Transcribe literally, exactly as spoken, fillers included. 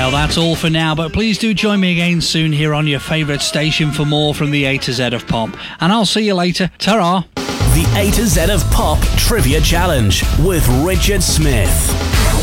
Well, that's all for now, but please do join me again soon here on your favourite station for more from the A to Z of Pop. And I'll see you later. Ta-ra! The A to Z of Pop Trivia Challenge with Richard Smith.